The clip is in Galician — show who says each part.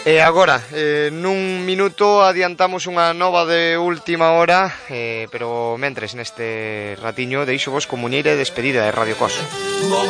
Speaker 1: E agora, nun minuto adiantamos unha nova de última hora, pero mentres neste ratiño deixo vos con muñeira de despedida de Radio Cos.